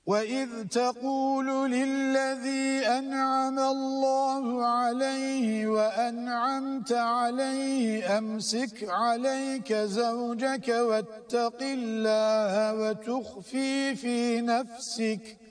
وَإِذْ تَقُولُ لِلَّذِي أَنْعَمَ اللَّهُ عَلَيْهِ وَأَنْعَمْتَ عَلَيْهِ أَمْسِكْ عَلَيْكَ زَوْجَكَ وَاتَّقِ اللَّهَ وَتُخْفِي فِي نَفْسِكَ